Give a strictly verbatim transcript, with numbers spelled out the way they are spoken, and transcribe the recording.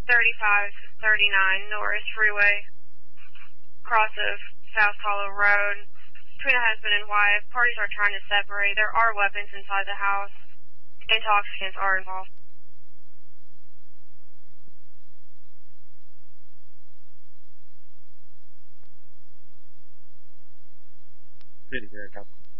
thirty-five thirty-nine Norris Freeway, cross of South Hollow Road, between a husband and wife. Parties are trying to separate. There are weapons inside the house. Intoxicants are involved. Pretty good.